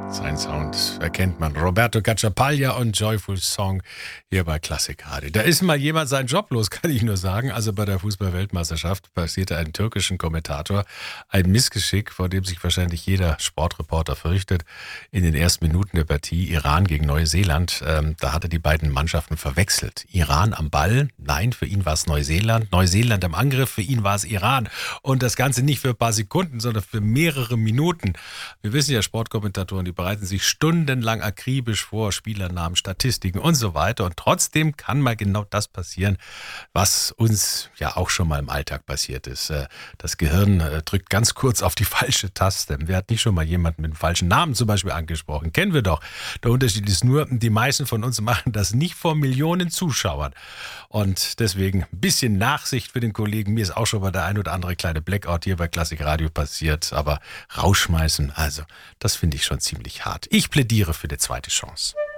Sein Sound erkennt man. Roberto Cacciapaglia und Joyful Song hier bei Klassik Radio. Da ist mal jemand seinen Job los, kann ich nur sagen. Also bei der Fußball-Weltmeisterschaft passierte einem türkischen Kommentator ein Missgeschick, vor dem sich wahrscheinlich jeder Sportreporter fürchtet. In den ersten Minuten der Partie Iran gegen Neuseeland, da hat er die beiden Mannschaften verwechselt. Iran am Ball, nein, für ihn war es Neuseeland. Neuseeland am Angriff, für ihn war es Iran. Und das Ganze nicht für ein paar Sekunden, sondern für mehrere Minuten. Wir wissen ja, Sportkommentatoren, die bereiten sich stundenlang akribisch vor, Spielernamen, Statistiken und so weiter. Und trotzdem kann mal genau das passieren, was uns ja auch schon mal im Alltag passiert ist. Das Gehirn drückt ganz kurz auf die falsche Taste. Wer hat nicht schon mal jemanden mit dem falschen Namen zum Beispiel angesprochen? Kennen wir doch. Der Unterschied ist nur, die meisten von uns machen das nicht vor Millionen Zuschauern. Und deswegen ein bisschen Nachsicht für den Kollegen. Mir ist auch schon mal der ein oder andere kleine Blackout hier bei Klassik Radio passiert. Aber rausschmeißen, also das finde ich schon ziemlich hart. Ich plädiere für die zweite Chance.